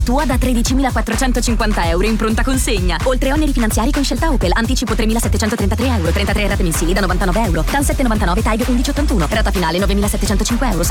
Tua da 13.450 euro in pronta consegna. Oltre oneri finanziari con scelta Opel. Anticipo 3.733 euro. 33 rate mensili da 99 euro. TAN 799 TAG 1181. Rata finale 9.705 euro.